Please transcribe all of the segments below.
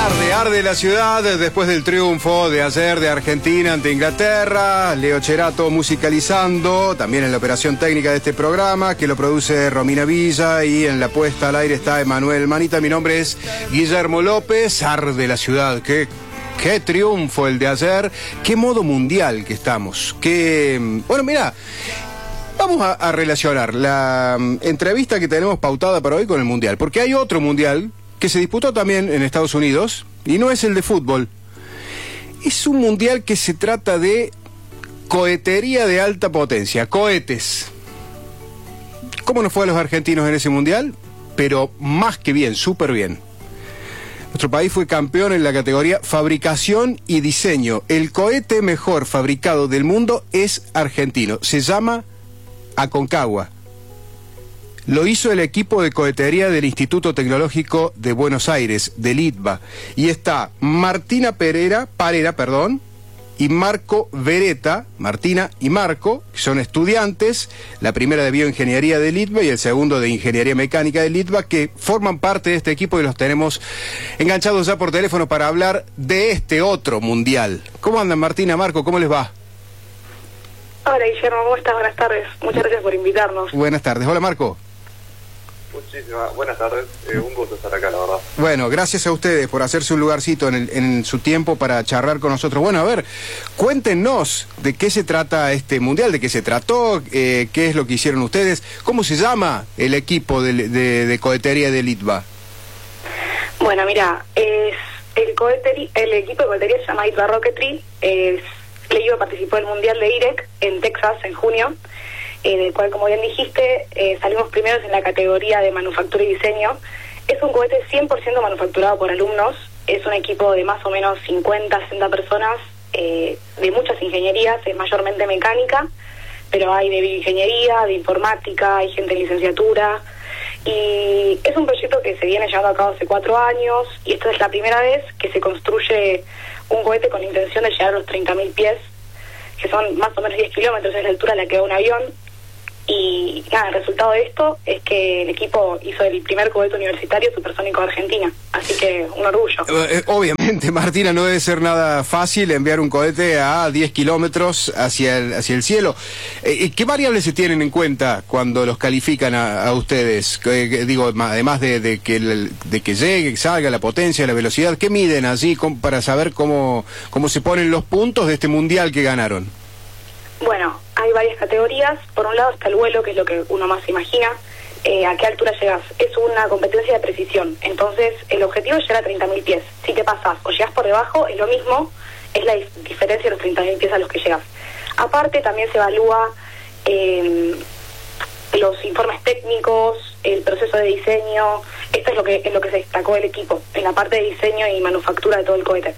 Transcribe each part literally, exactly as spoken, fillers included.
Arde, arde la ciudad después del triunfo de ayer de Argentina ante Inglaterra. Leo Cherato musicalizando, también en la operación técnica de este programa, que lo produce Romina Villa, y en la puesta al aire está Emanuel Manita. Mi nombre es Guillermo López. Arde la ciudad, qué, qué triunfo el de ayer, qué modo mundial que estamos. Qué, bueno, mira, vamos a, a relacionar la um, entrevista que tenemos pautada para hoy con el mundial, porque hay otro mundial que se disputó también en Estados Unidos, y no es el de fútbol. Es un mundial que se trata de cohetería de alta potencia, cohetes. ¿Cómo nos fue a los argentinos en ese mundial? Pero más que bien, súper bien. Nuestro país fue campeón en la categoría fabricación y diseño. El cohete mejor fabricado del mundo es argentino. Se llama Aconcagua. Lo hizo el equipo de cohetería del Instituto Tecnológico de Buenos Aires, del I T B A. Y está Martina Pereira, Parera, perdón, y Marco Vereta, Martina y Marco, que son estudiantes, la primera de bioingeniería del I T B A y el segundo de ingeniería mecánica del I T B A, que forman parte de este equipo y los tenemos enganchados ya por teléfono para hablar de este otro mundial. ¿Cómo andan, Martina, Marco? ¿Cómo les va? Hola, Guillermo, ¿cómo estás? Buenas tardes. Muchas gracias por invitarnos. Buenas tardes. Hola, Marco. Muchísimas buenas tardes, eh, un gusto estar acá, la verdad. Bueno, gracias a ustedes por hacerse un lugarcito en, el, en su tiempo para charlar con nosotros. Bueno, a ver, cuéntenos de qué se trata este mundial, de qué se trató, eh, qué es lo que hicieron ustedes, cómo se llama el equipo de, de, de cohetería del I T B A. Bueno, mira, es el, coheteri, el equipo de cohetería se llama I T B A Rocketry. Es, el equipo participó del mundial de I R E C en Texas en junio, en el cual, como bien dijiste, eh, salimos primeros en la categoría de manufactura y diseño. Es un cohete cien por ciento manufacturado por alumnos, es un equipo de más o menos cincuenta, sesenta personas, eh, de muchas ingenierías, es mayormente mecánica, pero hay de bioingeniería, de informática, hay gente en licenciatura, y es un proyecto que se viene llevando a cabo hace cuatro años, y esta es la primera vez que se construye un cohete con la intención de llegar a los treinta mil pies, que son más o menos diez kilómetros, es la altura a la que va un avión. Y nada, el resultado de esto es que el equipo hizo el primer cohete universitario supersónico de Argentina, así que un orgullo. Eh, obviamente, Martina, no debe ser nada fácil enviar un cohete a diez kilómetros hacia el, hacia el cielo. Eh, ¿Qué variables se tienen en cuenta cuando los califican a, a ustedes? Eh, digo, además de, de, que el, de que llegue, que salga, la potencia, la velocidad, ¿qué miden allí con, para saber cómo, cómo se ponen los puntos de este mundial que ganaron? Bueno, hay varias categorías. Por un lado está el vuelo, que es lo que uno más se imagina. Eh, ¿A qué altura llegas? Es una competencia de precisión. Entonces, el objetivo es llegar a treinta mil pies. Si te pasas o llegas por debajo, es lo mismo, es la dif- diferencia de los treinta mil pies a los que llegas. Aparte, también se evalúa eh, los informes técnicos, el proceso de diseño. Esto es lo que, es lo que se destacó el equipo, en la parte de diseño y manufactura de todo el cohete.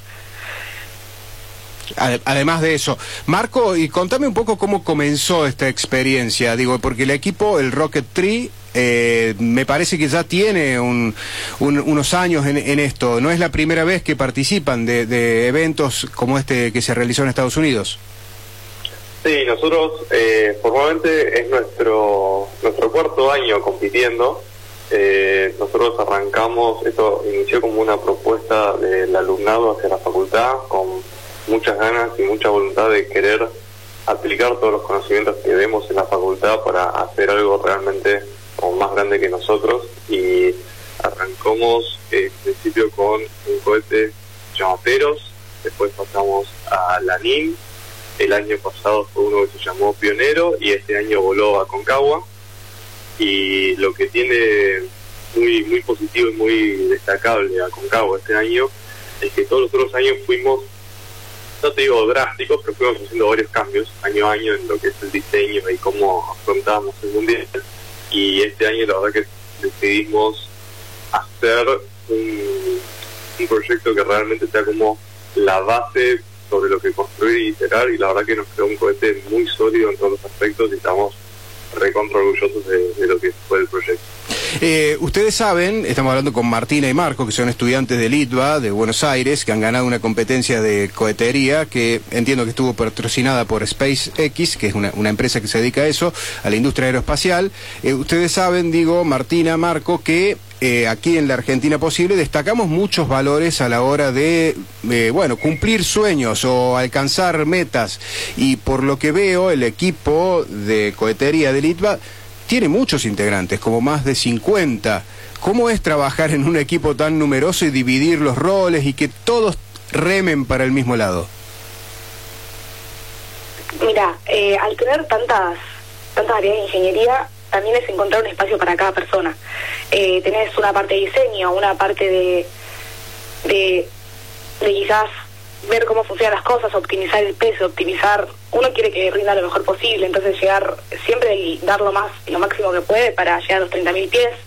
Además de eso, Marco, y contame un poco cómo comenzó esta experiencia, digo, porque el equipo, el Rocketry, eh, me parece que ya tiene un, un, unos años en, en esto, no es la primera vez que participan de, de eventos como este que se realizó en Estados Unidos. Sí, nosotros eh, formalmente es nuestro nuestro cuarto año compitiendo. Eh, nosotros arrancamos, esto inició como una propuesta del alumnado hacia la facultad, con muchas ganas y mucha voluntad de querer aplicar todos los conocimientos que vemos en la facultad para hacer algo realmente como más grande que nosotros, y arrancamos eh, en principio con un cohete llamado Peros, después pasamos a Lanín, el año pasado fue uno que se llamó Pionero y este año voló a Aconcagua, y lo que tiene muy muy positivo y muy destacable a Aconcagua este año es que todos los otros años fuimos, no te digo drásticos, pero fuimos haciendo varios cambios año a año en lo que es el diseño y cómo afrontábamos el mundial. Y este año la verdad que decidimos hacer un, un proyecto que realmente sea como la base sobre lo que construir y iterar, y la verdad que nos quedó un cohete muy sólido en todos los aspectos y estamos recontra orgullosos de, de lo que fue el proyecto. Eh, ustedes saben, estamos hablando con Martina y Marco, que son estudiantes del I T B A de Buenos Aires, que han ganado una competencia de cohetería que entiendo que estuvo patrocinada por SpaceX, que es una, una empresa que se dedica a eso, a la industria aeroespacial. Eh, ustedes saben, digo, Martina, Marco, que eh, aquí en la Argentina Posible destacamos muchos valores a la hora de, eh, bueno, cumplir sueños o alcanzar metas. Y por lo que veo, el equipo de cohetería del I T B A tiene muchos integrantes, como más de cincuenta. ¿Cómo es trabajar en un equipo tan numeroso y dividir los roles y que todos remen para el mismo lado? Mira, eh, al tener tantas, tantas áreas de ingeniería, también es encontrar un espacio para cada persona. Eh, tenés una parte de diseño, una parte de, de, de quizás ver cómo funcionan las cosas, optimizar el peso, optimizar, uno quiere que rinda lo mejor posible, entonces llegar siempre y dar lo más, lo máximo que puede para llegar a los treinta mil pies,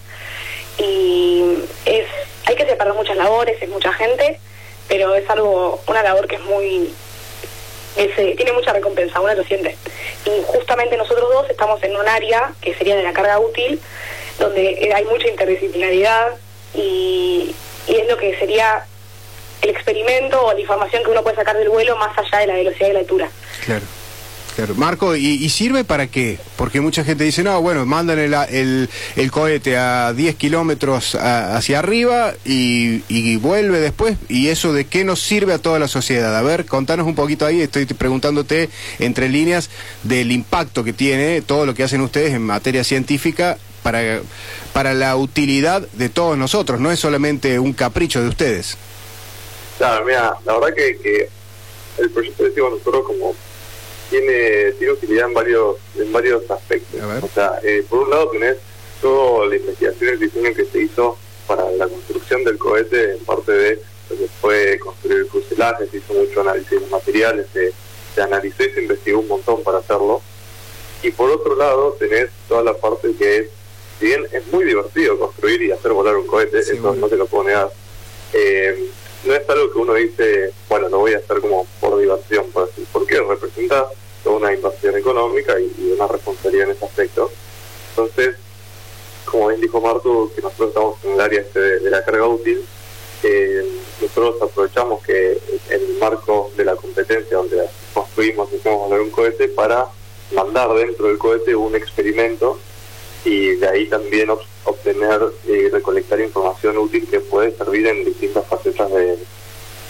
y es, hay que separar muchas labores, es mucha gente, pero es algo, una labor que es muy, es, eh, tiene mucha recompensa, uno lo siente, y justamente nosotros dos estamos en un área que sería de la carga útil, donde hay mucha interdisciplinaridad, y, y es lo que sería el experimento o la información que uno puede sacar del vuelo más allá de la velocidad y la altura. Claro, claro. Marco, ¿y, y sirve para qué? Porque mucha gente dice, no, bueno, mandan el, el, el cohete a diez kilómetros a, hacia arriba y, y vuelve después, ¿y eso de qué nos sirve a toda la sociedad? A ver, contanos un poquito ahí, estoy preguntándote entre líneas del impacto que tiene todo lo que hacen ustedes en materia científica para, para la utilidad de todos nosotros, no es solamente un capricho de ustedes. Claro, mira, la verdad que, que el proyecto de Decimos Nosotros como tiene, tiene utilidad en varios en varios aspectos. O sea, eh, por un lado tenés toda la investigación y el diseño que se hizo para la construcción del cohete, en parte de lo que fue construir el fuselaje, se hizo mucho análisis de los materiales, se, se analizó y se investigó un montón para hacerlo. Y por otro lado tenés toda la parte que es, si bien es muy divertido construir y hacer volar un cohete, sí, eso bueno. No te lo puedo negar. Eh, no es algo que uno dice, bueno, lo voy a hacer como por diversión, por decir, porque representa toda una inversión económica y, y una responsabilidad en ese aspecto. Entonces, como bien dijo Martu, que nosotros estamos en el área este de, de la carga útil, eh, nosotros aprovechamos que en el marco de la competencia donde construimos y hacemos volar un cohete para mandar dentro del cohete un experimento y de ahí también obtener y recolectar información útil que puede servir en distintas facetas de,